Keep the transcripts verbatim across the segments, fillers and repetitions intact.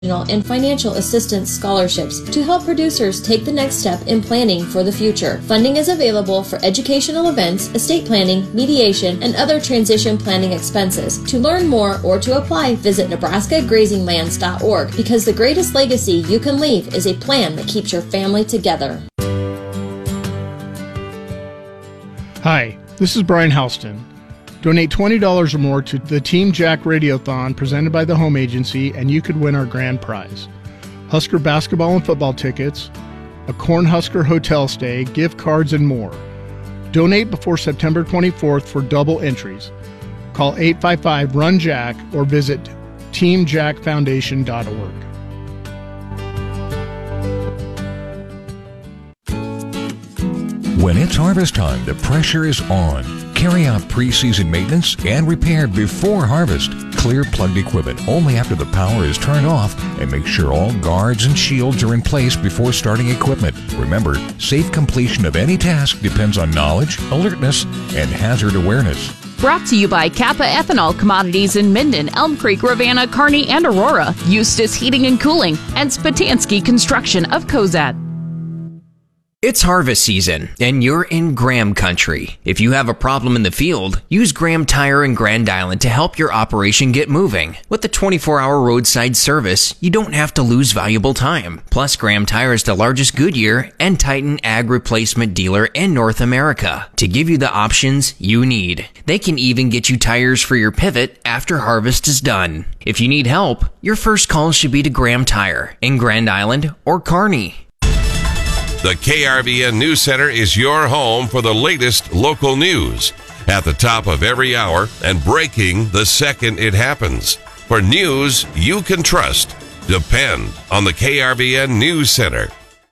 and financial assistance scholarships to help producers take the next step in planning for the future. Funding is available for educational events, estate planning, mediation, and other transition planning expenses. To learn more or to apply, visit Nebraska Grazing Lands dot org, because the greatest legacy you can leave is a plan that keeps your family together. Hi, this is Brian Halston. Donate twenty dollars or more to the Team Jack Radiothon presented by the Home Agency, and you could win our grand prize: Husker basketball and football tickets, a Cornhusker hotel stay, gift cards, and more. Donate before September twenty-fourth for double entries. Call eight five five, RUN JACK or visit team jack foundation dot org. When it's harvest time, the pressure is on. Carry out pre-season maintenance and repair before harvest. Clear plugged equipment only after the power is turned off, and make sure all guards and shields are in place before starting equipment. Remember, safe completion of any task depends on knowledge, alertness, and hazard awareness. Brought to you by Kappa Ethanol Commodities in Minden, Elm Creek, Ravenna, Kearney, and Aurora, Eustis Heating and Cooling, and Spatansky Construction of Cozad. It's harvest season, and you're in Graham country. If you have a problem in the field, use Graham Tire in Grand Island to help your operation get moving. With the twenty-four hour roadside service, you don't have to lose valuable time. Plus, Graham Tire is the largest Goodyear and Titan ag replacement dealer in North America to give you the options you need. They can even get you tires for your pivot after harvest is done. If you need help, your first call should be to Graham Tire in Grand Island or Kearney. The K R V N News Center is your home for the latest local news. At the top of every hour and breaking the second it happens. For news you can trust, depend on the K R V N News Center.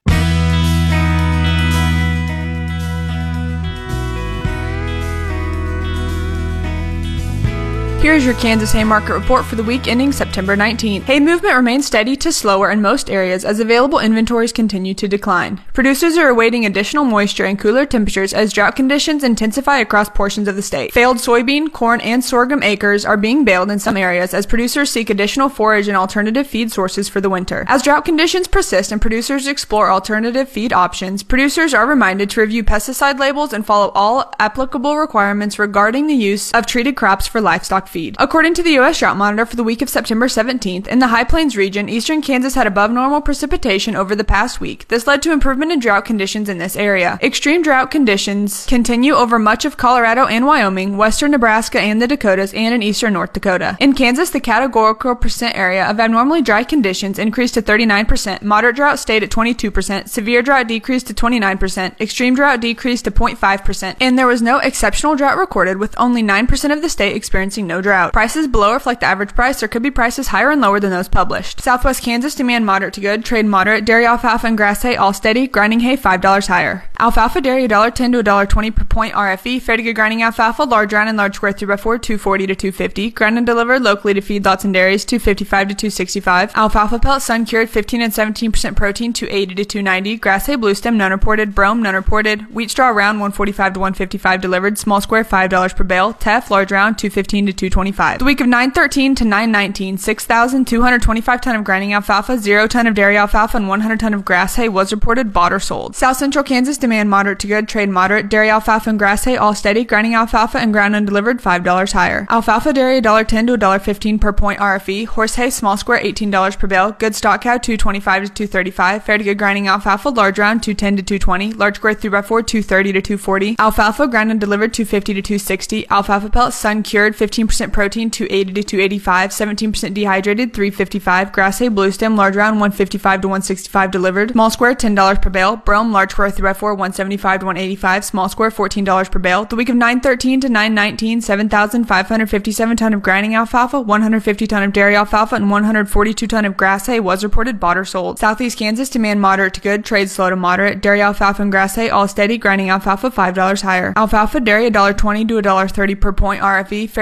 Here's your Kansas hay market report for the week ending September nineteenth. Hay movement remains steady to slower in most areas as available inventories continue to decline. Producers are awaiting additional moisture and cooler temperatures as drought conditions intensify across portions of the state. Failed soybean, corn, and sorghum acres are being baled in some areas as producers seek additional forage and alternative feed sources for the winter. As drought conditions persist and producers explore alternative feed options, producers are reminded to review pesticide labels and follow all applicable requirements regarding the use of treated crops for livestock feed. According to the U S Drought Monitor for the week of September seventeenth, in the High Plains region, eastern Kansas had above normal precipitation over the past week. This led to improvement in drought conditions in this area. Extreme drought conditions continue over much of Colorado and Wyoming, western Nebraska and the Dakotas, and in eastern North Dakota. In Kansas, the categorical percent area of abnormally dry conditions increased to thirty-nine percent, moderate drought stayed at twenty-two percent, severe drought decreased to twenty-nine percent, extreme drought decreased to zero point five percent, and there was no exceptional drought recorded, with only nine percent of the state experiencing no drought. Prices below reflect the average price. There could be prices higher and lower than those published. Southwest Kansas demand moderate to good, trade moderate, dairy alfalfa and grass hay all steady, grinding hay five dollars higher. Alfalfa dairy one dollar ten to one dollar twenty per point R F E, fair to good grinding alfalfa, large round and large square three by four, two forty to two fifty, ground and delivered locally to feedlots and dairies, two fifty-five to two sixty-five, alfalfa pellet sun cured fifteen and seventeen percent protein, two eighty to two ninety, grass hay blue stem none reported, brome none reported, wheat straw round one forty-five to one fifty-five delivered, small square five dollars per bale, teff large round two fifteen to two twenty-five. The week of nine thirteen to nine nineteen, six thousand two hundred twenty-five ton of grinding alfalfa, zero ton of dairy alfalfa, and one hundred ton of grass hay was reported bought or sold. South Central Kansas demand moderate to good, trade moderate, dairy alfalfa and grass hay all steady, grinding alfalfa and ground undelivered five dollars higher. Alfalfa dairy one dollar ten to one dollar fifteen per point R F E, horse hay small square eighteen dollars per bale, good stock cow two twenty-five to two thirty-five, fair to good grinding alfalfa large round two ten to two twenty, large square three by four two thirty to two forty, alfalfa ground and delivered two fifty to two sixty, alfalfa pellet sun cured fifteen percent protein two eighty to two eighty-five, seventeen percent dehydrated three fifty-five, grass hay blue stem large round one fifty-five to one sixty-five delivered, small square ten dollars per bale, brome large square three by four one seventy-five to one eighty-five, small square fourteen dollars per bale. The week of nine thirteen to nine nineteen, seven thousand five hundred fifty-seven ton of grinding alfalfa, one hundred fifty ton of dairy alfalfa, and one hundred forty-two ton of grass hay was reported bought or sold. Southeast Kansas demand moderate to good, trade slow to moderate, dairy alfalfa and grass hay all steady, grinding alfalfa five dollars higher. Alfalfa dairy one dollar twenty to one dollar thirty per point R F E, fair to good grinding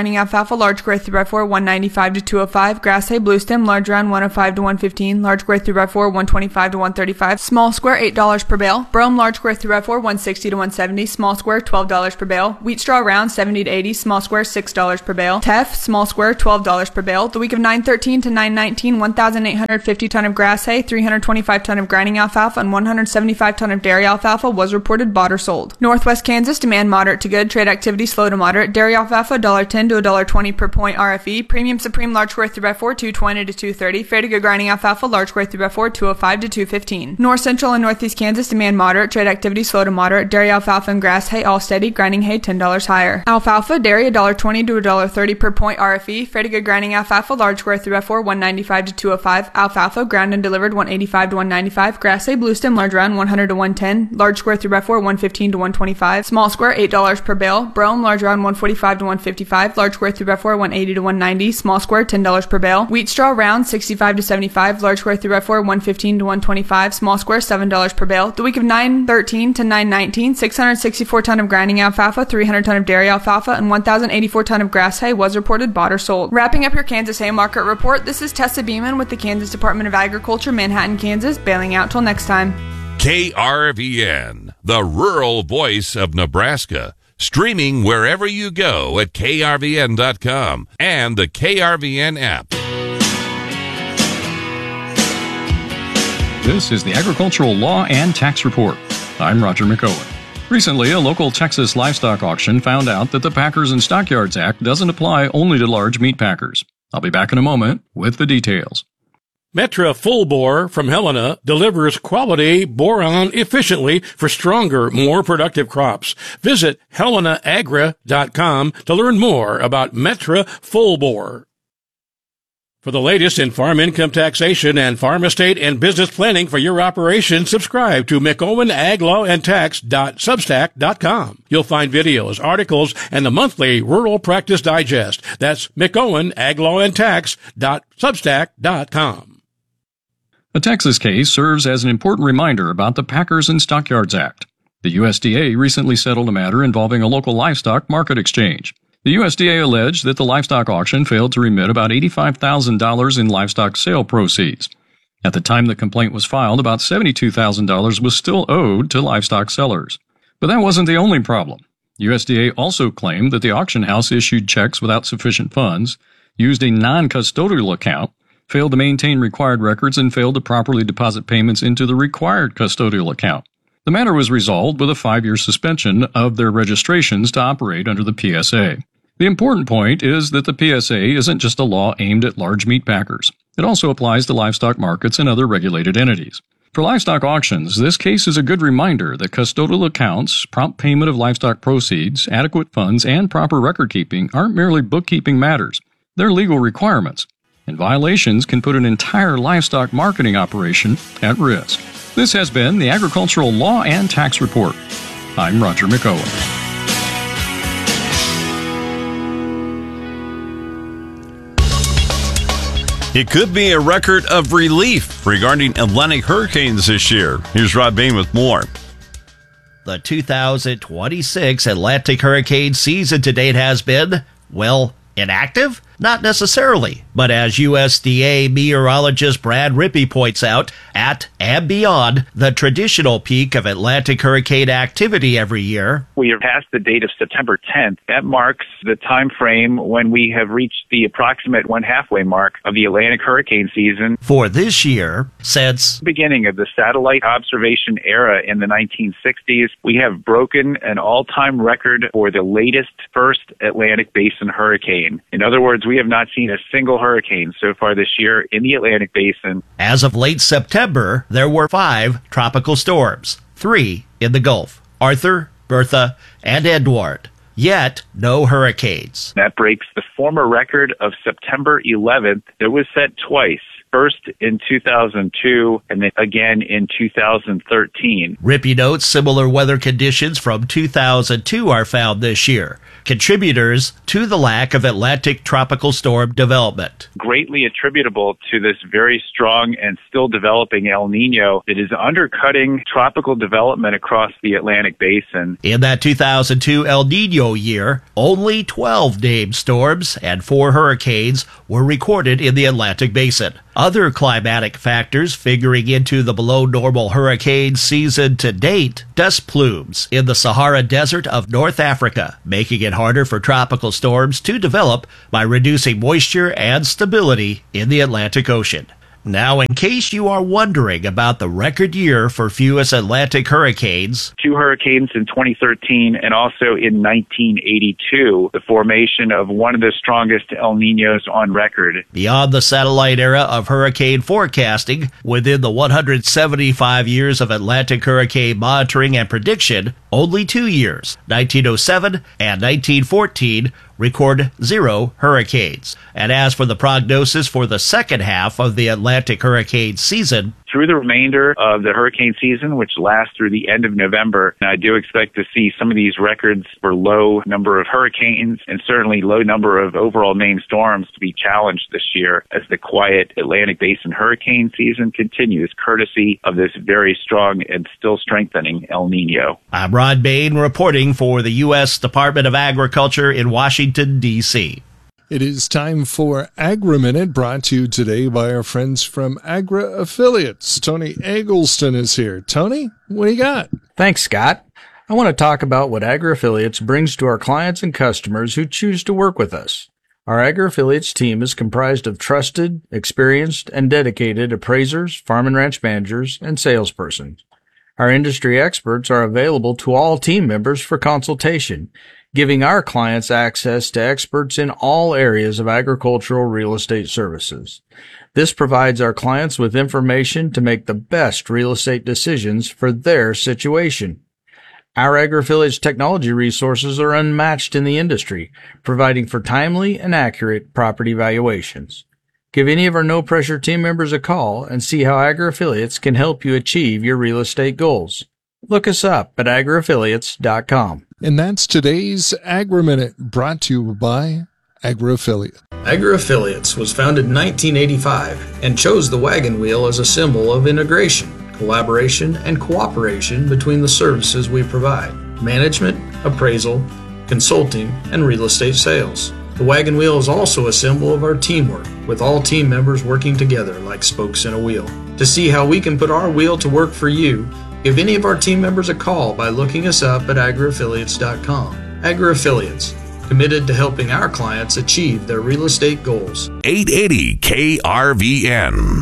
grinding alfalfa, large growth three by four, one ninety-five to two oh five. Grass hay, blue stem, large round, one oh five to one fifteen. Large growth three by four, one twenty-five to one thirty-five. Small square, eight dollars per bale. Brome, large square three by four, one sixty to one seventy. Small square, twelve dollars per bale. Wheat straw round, seventy to eighty. Small square, six dollars per bale. Teff, small square, twelve dollars per bale. The week of nine thirteen to nine nineteen, one thousand eight hundred fifty ton of grass hay, three hundred twenty-five ton of grinding alfalfa, and one hundred seventy-five ton of dairy alfalfa was reported bought or sold. Northwest Kansas, demand moderate to good, trade activity slow to moderate. Dairy alfalfa, one dollar ten to one dollar twenty per point R F E. Premium Supreme, large square three by four, two twenty to two thirty. Fair to good grinding alfalfa, large square three by four, two oh five to two fifteen. North Central and Northeast Kansas, demand moderate, trade activity slow to moderate. Dairy alfalfa and grass hay all steady, grinding hay ten dollars higher. Alfalfa, dairy one dollar twenty to one dollar thirty per point R F E. Fair to good grinding alfalfa, large square three by four, one ninety-five to two oh five. Alfalfa, ground and delivered one eighty-five to one ninety-five. Grass hay, blue stem, large round, one hundred to one ten. Large square three by four, one fifteen to one twenty-five. Small square, eight dollars per bale. Brome, large round, one forty-five to one fifty-five. Large square three by four, one eighty to one ninety. Small square, ten dollars per bale. Wheat straw round, sixty-five to seventy-five. Large square three by four, one fifteen to one twenty-five. Small square, seven dollars per bale. The week of nine thirteen to nine nineteen, six hundred sixty-four ton of grinding alfalfa, three hundred ton of dairy alfalfa, and one thousand eighty-four ton of grass hay was reported bought or sold. Wrapping up your Kansas hay market report, this is Tessa Beeman with the Kansas Department of Agriculture, Manhattan, Kansas, bailing out till next time. K R V N, the rural voice of Nebraska. Streaming wherever you go at K R V N dot com and the K R V N app. This is the Agricultural Law and Tax Report. I'm Roger McOwen. Recently, a local Texas livestock auction found out that the Packers and Stockyards Act doesn't apply only to large meat packers. I'll be back in a moment with the details. Metra Full Bore from Helena delivers quality boron efficiently for stronger, more productive crops. Visit helena agra dot com to learn more about Metra Full Bore. For the latest in farm income taxation and farm estate and business planning for your operation, subscribe to McOwen Ag Law and Tax dot substack dot com. You'll find videos, articles, and the monthly Rural Practice Digest. That's McOwen Ag Law and Tax dot substack dot com. A Texas case serves as an important reminder about the Packers and Stockyards Act. The U S D A recently settled a matter involving a local livestock market exchange. The U S D A alleged that the livestock auction failed to remit about eighty-five thousand dollars in livestock sale proceeds. At the time the complaint was filed, about seventy-two thousand dollars was still owed to livestock sellers. But that wasn't the only problem. U S D A also claimed that the auction house issued checks without sufficient funds, used a non-custodial account, failed to maintain required records, and failed to properly deposit payments into the required custodial account. The matter was resolved with a five-year suspension of their registrations to operate under the P S A. The important point is that the P S A isn't just a law aimed at large meat packers. It also applies to livestock markets and other regulated entities. For livestock auctions, this case is a good reminder that custodial accounts, prompt payment of livestock proceeds, adequate funds, and proper record keeping aren't merely bookkeeping matters. They're legal requirements, and violations can put an entire livestock marketing operation at risk. This has been the Agricultural Law and Tax Report. I'm Roger McOwen. It could be a record of relief regarding Atlantic hurricanes this year. Here's Rod Bain with more. The two thousand twenty-six Atlantic hurricane season to date has been, well, inactive? Not necessarily, but as U S D A meteorologist Brad Rippey points out, at and beyond the traditional peak of Atlantic hurricane activity every year, we are past the date of September tenth. That marks the time frame when we have reached the approximate one halfway mark of the Atlantic hurricane season. For this year, since the beginning of the satellite observation era in the nineteen sixties, we have broken an all-time record for the latest first Atlantic Basin hurricane. In other words, we have not seen a single hurricane so far this year in the Atlantic Basin. As of late September, there were five tropical storms, three in the Gulf: Arthur, Bertha, and Edward. Yet, no hurricanes. That breaks the former record of September eleventh that was set twice first in two thousand two and then again in two thousand thirteen. Rippey notes similar weather conditions from two thousand two are found this year, contributors to the lack of Atlantic tropical storm development. Greatly attributable to this very strong and still developing El Nino that is undercutting tropical development across the Atlantic basin. In that two thousand two El Nino year, only twelve named storms and four hurricanes were recorded in the Atlantic basin. Other climatic factors figuring into the below normal hurricane season to date, dust plumes in the Sahara Desert of North Africa, making it harder for tropical storms to develop by reducing moisture and stability in the Atlantic Ocean. Now, in case you are wondering about the record year for fewest Atlantic hurricanes, two hurricanes in twenty thirteen and also in nineteen eighty-two, the formation of one of the strongest El Ninos on record. Beyond the satellite era of hurricane forecasting, within the one hundred seventy-five years of Atlantic hurricane monitoring and prediction, only two years, nineteen oh seven and nineteen fourteen, record zero hurricanes. And as for the prognosis for the second half of the Atlantic hurricane season, through the remainder of the hurricane season, which lasts through the end of November, I do expect to see some of these records for low number of hurricanes and certainly low number of overall named storms to be challenged this year as the quiet Atlantic Basin hurricane season continues, courtesy of this very strong and still strengthening El Nino. I'm Rod Bain reporting for the U S Department of Agriculture in Washington, D C It is time for Agri-Minute, brought to you today by our friends from Agra Affiliates. Tony Eggleston is here. Tony, what do you got? Thanks, Scott. I want to talk about what Agra Affiliates brings to our clients and customers who choose to work with us. Our Agra Affiliates team is comprised of trusted, experienced, and dedicated appraisers, farm and ranch managers, and salespersons. Our industry experts are available to all team members for consultation, giving our clients access to experts in all areas of agricultural real estate services. This provides our clients with information to make the best real estate decisions for their situation. Our Agra Affiliates technology resources are unmatched in the industry, providing for timely and accurate property valuations. Give any of our no-pressure team members a call and see how Agra Affiliates can help you achieve your real estate goals. Look us up at agri affiliates dot com. And that's today's Agri-Minute, brought to you by Agra Affiliates. Agra Affiliates was founded in nineteen eighty-five and chose the wagon wheel as a symbol of integration, collaboration, and cooperation between the services we provide: management, appraisal, consulting, and real estate sales. The wagon wheel is also a symbol of our teamwork, with all team members working together like spokes in a wheel. To see how we can put our wheel to work for you, give any of our team members a call by looking us up at agri affiliates dot com. Agra Affiliates, committed to helping our clients achieve their real estate goals. eight eighty K R V N.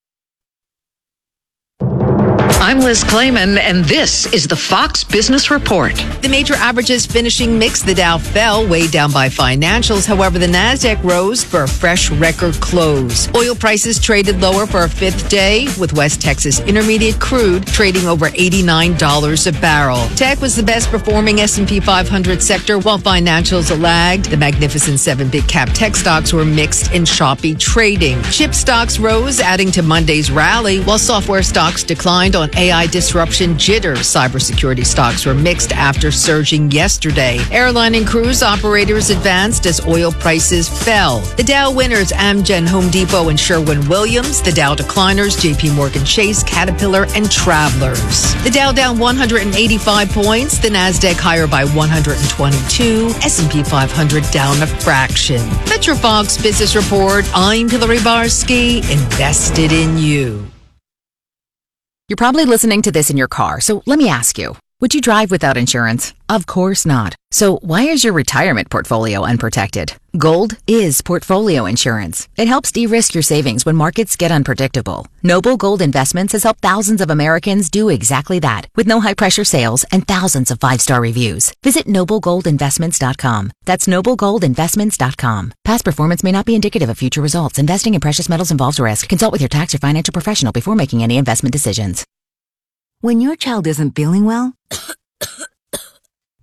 I'm Liz Clayman, and this is the Fox Business Report. The major averages finishing mixed. The Dow fell, weighed down by financials. However, the Nasdaq rose for a fresh record close. Oil prices traded lower for a fifth day, with West Texas Intermediate crude trading over eighty-nine dollars a barrel. Tech was the best performing S and P five hundred sector, while financials lagged. The Magnificent Seven big cap tech stocks were mixed in choppy trading. Chip stocks rose, adding to Monday's rally, while software stocks declined on A I disruption jitter. Cybersecurity stocks were mixed after surging yesterday. Airline and cruise operators advanced as oil prices fell. The Dow winners: Amgen, Home Depot, and Sherwin-Williams. The Dow decliners: J P Morgan Chase, Caterpillar, and Travelers. The Dow down one hundred eighty-five points. The Nasdaq higher by one hundred twenty-two. S and P five hundred down a fraction. That's your Fox Business Report. I'm Hillary Barsky, invested in you. You're probably listening to this in your car, so let me ask you, would you drive without insurance? Of course not. So why is your retirement portfolio unprotected? Gold is portfolio insurance. It helps de-risk your savings when markets get unpredictable. Noble Gold Investments has helped thousands of Americans do exactly that, with no high-pressure sales and thousands of five-star reviews. Visit noble gold investments dot com. That's noble gold investments dot com. Past performance may not be indicative of future results. Investing in precious metals involves risk. Consult with your tax or financial professional before making any investment decisions. When your child isn't feeling well,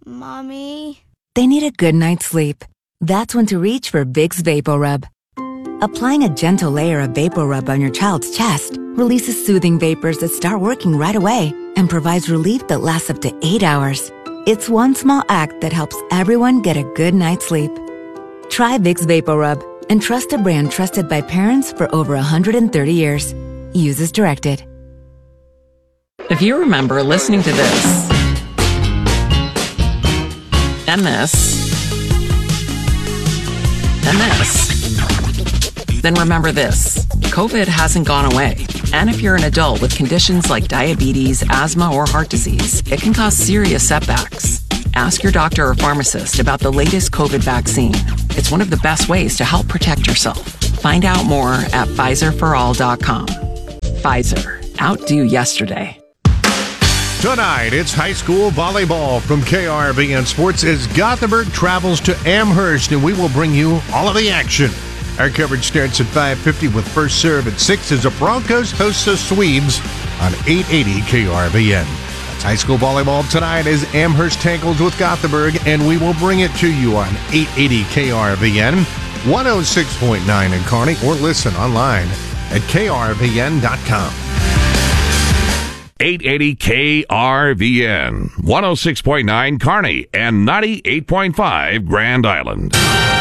Mommy, they need a good night's sleep. That's when to reach for Vicks VapoRub. Applying a gentle layer of Vapor Rub on your child's chest releases soothing vapors that start working right away and provides relief that lasts up to eight hours. It's one small act that helps everyone get a good night's sleep. Try Vicks Vapor Rub and trust a brand trusted by parents for over one hundred thirty years. Use as directed. If you remember listening to this, and this, and this, then remember this. COVID hasn't gone away. And if you're an adult with conditions like diabetes, asthma, or heart disease, it can cause serious setbacks. Ask your doctor or pharmacist about the latest COVID vaccine. It's one of the best ways to help protect yourself. Find out more at Pfizer for all dot com. Pfizer. Outdo yesterday. Tonight, it's high school volleyball from K R V N Sports as Gothenburg travels to Amherst, and we will bring you all of the action. Our coverage starts at five fifty with first serve at six as the Broncos host the Swedes on eight eighty K R V N. That's high school volleyball tonight as Amherst tackles with Gothenburg, and we will bring it to you on eight eighty K R V N, one oh six point nine in Kearney, or listen online at K R V N dot com. eight eighty K R V N, one oh six point nine Kearney, and ninety-eight point five Grand Island.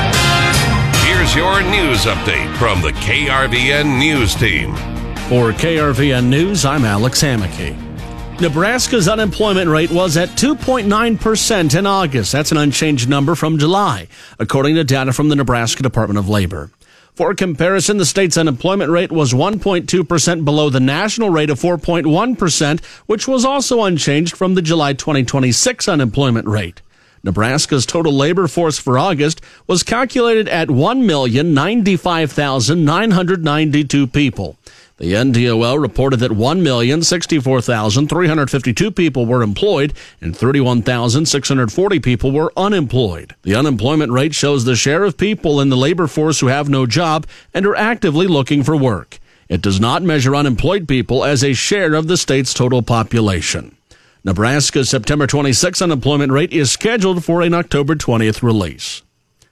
Here's your news update from the K R V N News Team. For K R V N News, I'm Alex Hammaky. Nebraska's unemployment rate was at two point nine percent in August. That's an unchanged number from July, according to data from the Nebraska Department of Labor. For comparison, the state's unemployment rate was one point two percent below the national rate of four point one percent, which was also unchanged from the July twenty twenty-six unemployment rate. Nebraska's total labor force for August was calculated at one million ninety-five thousand nine hundred ninety-two people. The N D O L reported that one million sixty-four thousand three hundred fifty-two people were employed and thirty-one thousand six hundred forty people were unemployed. The unemployment rate shows the share of people in the labor force who have no job and are actively looking for work. It does not measure unemployed people as a share of the state's total population. Nebraska's September twenty-sixth unemployment rate is scheduled for an October twentieth release.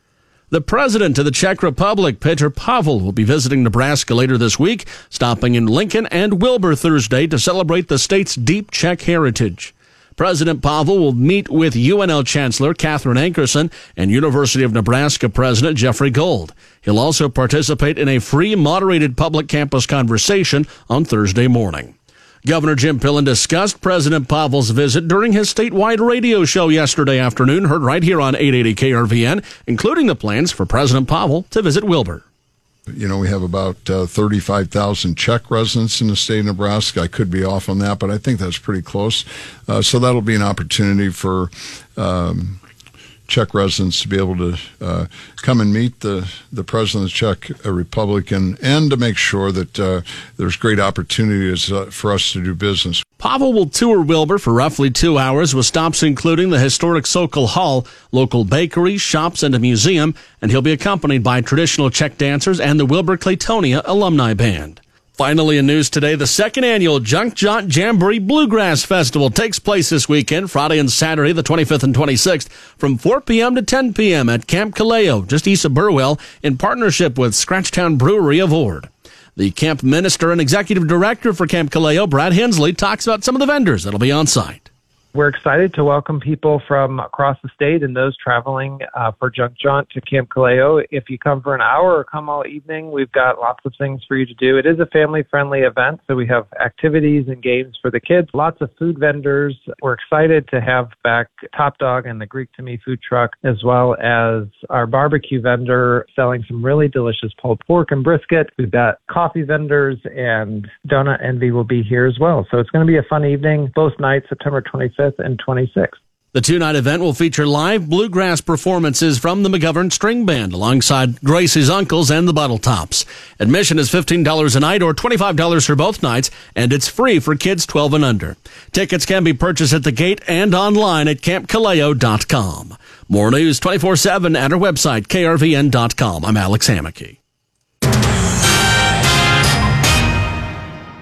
The president of the Czech Republic, Petr Pavel, will be visiting Nebraska later this week, stopping in Lincoln and Wilbur Thursday to celebrate the state's deep Czech heritage. President Pavel will meet with U N L Chancellor Catherine Ankerson and University of Nebraska President Jeffrey Gold. He'll also participate in a free, moderated public campus conversation on Thursday morning. Governor Jim Pillen discussed President Pavel's visit during his statewide radio show yesterday afternoon, heard right here on eight eighty K R V N, including the plans for President Pavel to visit Wilbur. You know, we have about uh, thirty-five thousand Czech residents in the state of Nebraska. I could be off on that, but I think that's pretty close. Uh, so that'll be an opportunity for um, Czech residents to be able to uh, come and meet the, the President of the Czech Republic and, and to make sure that uh, there's great opportunities uh, for us to do business. Pavel will tour Wilbur for roughly two hours with stops including the historic Sokol Hall, local bakeries, shops, and a museum, and he'll be accompanied by traditional Czech dancers and the Wilbur Claytonia Alumni Band. Finally in news today, the second annual Junk Jaunt Jamboree Bluegrass Festival takes place this weekend, Friday and Saturday, the twenty-fifth and twenty-sixth, from four p.m. to ten p.m. at Camp Kaleo, just east of Burwell, in partnership with Scratchtown Brewery of Ord. The camp minister and executive director for Camp Kaleo, Brad Hensley, talks about some of the vendors that'll be on site. We're excited to welcome people from across the state and those traveling uh, for Junk Jaunt to Camp Kaleo. If you come for an hour or come all evening, we've got lots of things for you to do. It is a family-friendly event, so we have activities and games for the kids, lots of food vendors. We're excited to have back Top Dog and the Greek to Me food truck, as well as our barbecue vendor selling some really delicious pulled pork and brisket. We've got coffee vendors, and Donut Envy will be here as well. So it's going to be a fun evening, both nights, September twenty-fifth and twenty-sixth. The two-night event will feature live bluegrass performances from the McGovern String Band alongside Gracie's Uncles and the Bottle Tops. Admission is fifteen dollars a night or twenty-five dollars for both nights, and it's free for kids twelve and under. Tickets can be purchased at the gate and online at camp kaleo dot com. More news twenty-four seven at our website, K R V N dot com. I'm Alex Hammaky.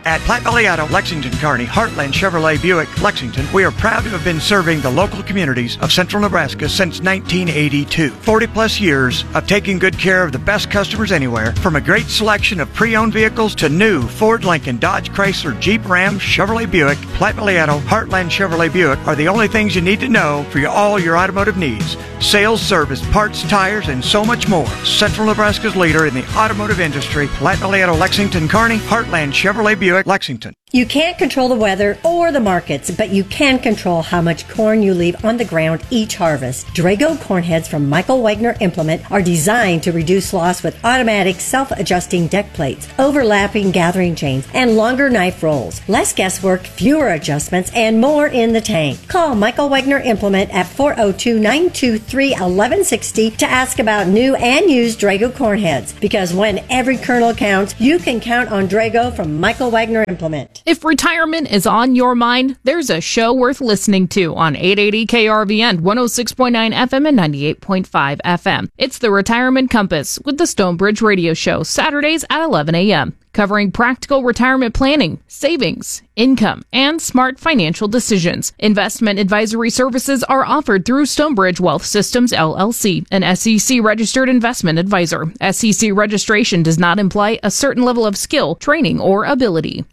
At Platte Valley Auto, Lexington, Kearney, Heartland Chevrolet Buick, Lexington, we are proud to have been serving the local communities of central Nebraska since nineteen eighty-two. forty plus years of taking good care of the best customers anywhere, from a great selection of pre-owned vehicles to new Ford, Lincoln, Dodge, Chrysler, Jeep, Ram, Chevrolet Buick. Platte Valley Auto, Heartland Chevrolet Buick are the only things you need to know for your, all your automotive needs. Sales, service, parts, tires, and so much more. Central Nebraska's leader in the automotive industry, Platte Valley Auto, Lexington, Kearney, Heartland Chevrolet Buick, Lexington. You can't control the weather or the markets, but you can control how much corn you leave on the ground each harvest. Drago corn heads from Michael Wagner Implement are designed to reduce loss with automatic self-adjusting deck plates, overlapping gathering chains, and longer knife rolls. Less guesswork, fewer adjustments, and more in the tank. Call Michael Wagner Implement at four oh two, nine two three, one one six oh to ask about new and used Drago corn heads. Because when every kernel counts, you can count on Drago from Michael Wagner Implement. If retirement is on your mind, there's a show worth listening to on eight eighty K R V N, one oh six point nine F M and ninety-eight point five F M. It's the Retirement Compass with the Stonebridge Radio Show, Saturdays at eleven a.m., covering practical retirement planning, savings, income, and smart financial decisions. Investment advisory services are offered through Stonebridge Wealth Systems, L L C, an S E C-registered investment advisor. S E C registration does not imply a certain level of skill, training, or ability.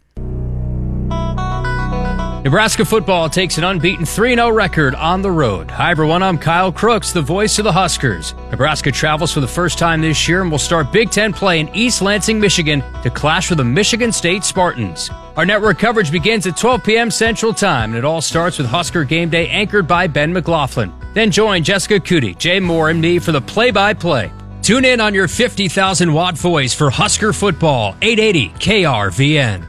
Nebraska football takes an unbeaten three and oh record on the road. Hi, everyone. I'm Kyle Crooks, the voice of the Huskers. Nebraska travels for the first time this year and will start Big Ten play in East Lansing, Michigan to clash with the Michigan State Spartans. Our network coverage begins at twelve p.m. Central Time, and it all starts with Husker Game Day anchored by Ben McLaughlin. Then join Jessica Cootie, Jay Moore, and me for the play-by-play. Tune in on your fifty thousand watt voice for Husker football, eight eighty K R V N.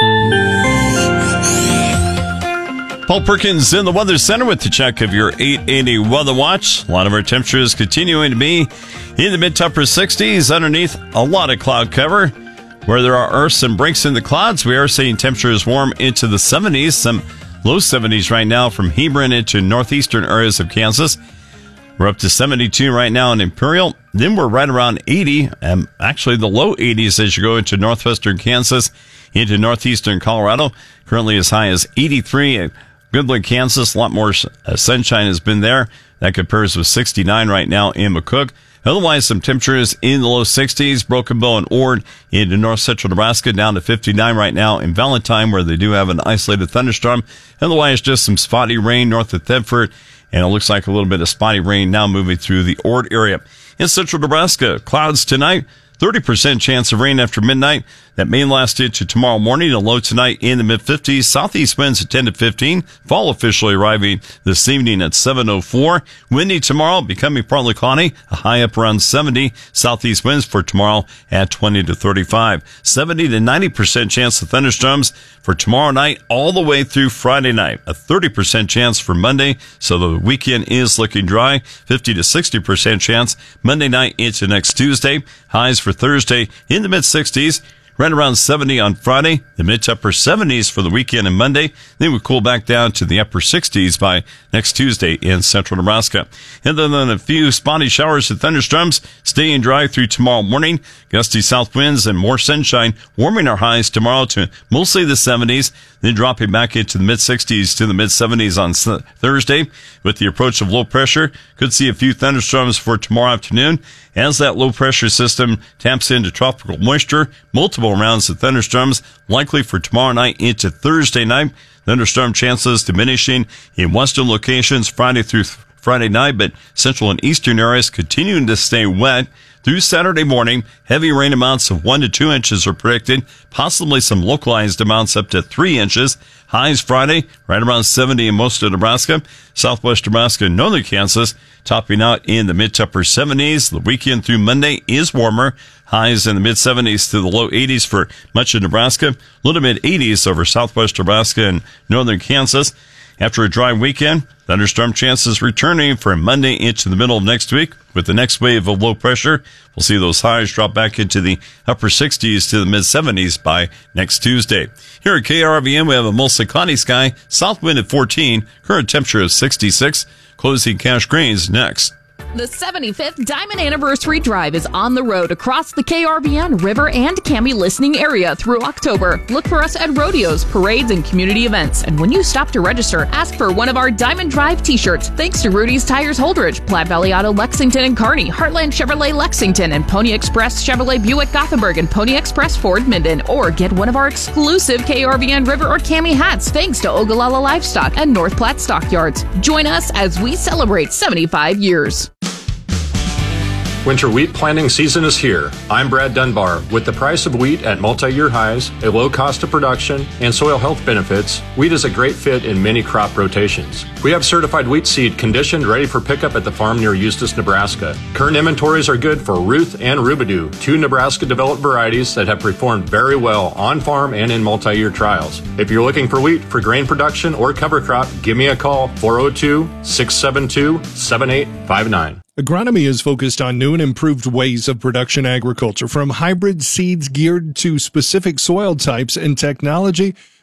Paul Perkins in the Weather Center with the check of your eight eighty Weather Watch. A lot of our temperatures continuing to be in the mid to upper sixties underneath a lot of cloud cover. Where there are earths and breaks in the clouds, we are seeing temperatures warm into the seventies, some low seventies right now from Hebron into northeastern areas of Kansas. We're up to seventy-two right now in Imperial. Then we're right around eighty, and actually the low eighties as you go into northwestern Kansas, into northeastern Colorado. Currently as high as eighty-three. Goodland, Kansas, a lot more uh, sunshine has been there. That compares with sixty-nine right now in McCook. Otherwise, some temperatures in the low sixties. Broken Bow and Ord into north central Nebraska, down to fifty-nine right now in Valentine, where they do have an isolated thunderstorm. Otherwise, just some spotty rain north of Thedford, and it looks like a little bit of spotty rain now moving through the Ord area. In central Nebraska, clouds tonight. thirty percent chance of rain after midnight. That may last into tomorrow morning. A low tonight in the mid-fifties. Southeast winds at ten to fifteen. Fall officially arriving this evening at seven oh four. Windy tomorrow, becoming partly cloudy. A high up around seventy. Southeast winds for tomorrow at twenty to thirty-five. seventy to ninety percent chance of thunderstorms for tomorrow night all the way through Friday night. A thirty percent chance for Monday, so the weekend is looking dry. fifty to sixty percent chance Monday night into next Tuesday. Highs for Thursday in the mid-sixties. Right around seventy on Friday, the mid to upper seventies for the weekend and Monday. Then we cool back down to the upper sixties by next Tuesday in central Nebraska. And then a few spotty showers and thunderstorms staying dry through tomorrow morning. Gusty south winds and more sunshine warming our highs tomorrow to mostly the seventies, then dropping back into the mid-sixties to the mid-seventies on Thursday. With the approach of low pressure, could see a few thunderstorms for tomorrow afternoon. As that low pressure system taps into tropical moisture, multiple rounds of thunderstorms likely for tomorrow night into Thursday night. Thunderstorm chances diminishing in western locations Friday through Friday night, but central and eastern areas continuing to stay wet. Through Saturday morning, heavy rain amounts of one to two inches are predicted, possibly some localized amounts up to three inches. Highs Friday, right around seventy in most of Nebraska, southwest Nebraska and northern Kansas, topping out in the mid to upper seventies. The weekend through Monday is warmer. Highs in the mid-seventies to the low eighties for much of Nebraska, low to mid-eighties over southwest Nebraska and northern Kansas. After a dry weekend, thunderstorm chances returning for Monday into the middle of next week. With the next wave of low pressure, we'll see those highs drop back into the upper sixties to the mid-seventies by next Tuesday. Here at K R V N, we have a mostly cloudy sky, south wind at fourteen, current temperature of sixty-six. Closing cash grains next. The seventy-fifth Diamond Anniversary Drive is on the road across the K R V N River and Cami listening area through October. Look for us at rodeos, parades, and community events. And when you stop to register, ask for one of our Diamond Drive t-shirts. Thanks to Rudy's Tires Holdridge, Platte Valley Auto Lexington and Kearney, Heartland Chevrolet Lexington, and Pony Express Chevrolet Buick Gothenburg, and Pony Express Ford Minden. Or get one of our exclusive K R V N River or Cami hats thanks to Ogallala Livestock and North Platte Stockyards. Join us as we celebrate seventy-five years. Winter wheat planting season is here. I'm Brad Dunbar. With the price of wheat at multi-year highs, a low cost of production, and soil health benefits, wheat is a great fit in many crop rotations. We have certified wheat seed conditioned ready for pickup at the farm near Eustis, Nebraska. Current inventories are good for Ruth and Rubidoo, two Nebraska-developed varieties that have performed very well on farm and in multi-year trials. If you're looking for wheat for grain production or cover crop, give me a call, four oh two, six seven two, seven eight five nine. Agronomy is focused on new and improved ways of production agriculture, from hybrid seeds geared to specific soil types and technology